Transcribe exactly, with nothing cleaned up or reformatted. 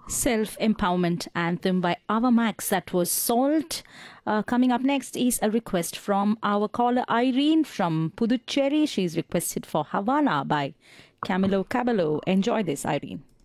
Self-empowerment anthem by Ava Max. That was Salt. Uh, coming up next is a request from our caller Irene from Puducherry. She's requested for Havana by Camilo Cabello. Enjoy this, Irene.